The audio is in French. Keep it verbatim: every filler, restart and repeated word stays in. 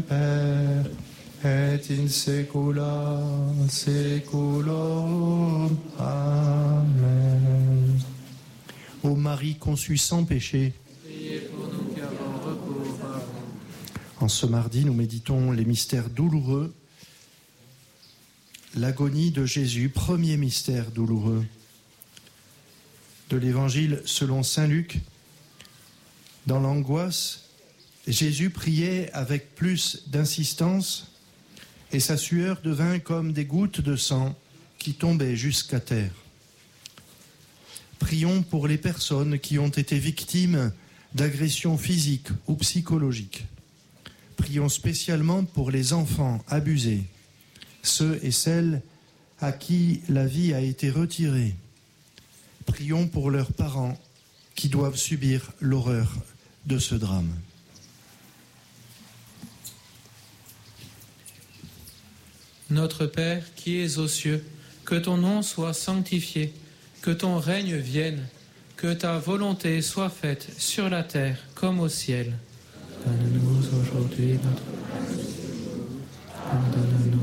Père, et in secula seculorum. Amen. Ô Marie conçue sans péché, Priez pour nous qui avons recours à vous. en ce mardi, nous méditons les mystères douloureux. L'agonie de Jésus, premier mystère douloureux. De l'Évangile selon saint Luc, dans l'angoisse, Jésus priait avec plus d'insistance et sa sueur devint comme des gouttes de sang qui tombaient jusqu'à terre. Prions pour les personnes qui ont été victimes d'agressions physiques ou psychologiques. Prions spécialement pour les enfants abusés, ceux et celles à qui la vie a été retirée. Prions pour leurs parents qui doivent subir l'horreur de ce drame. Notre Père qui es aux cieux, que ton nom soit sanctifié, que ton règne vienne, que ta volonté soit faite sur la terre comme au ciel. Donne-nous aujourd'hui notre pain. Pardonne-nous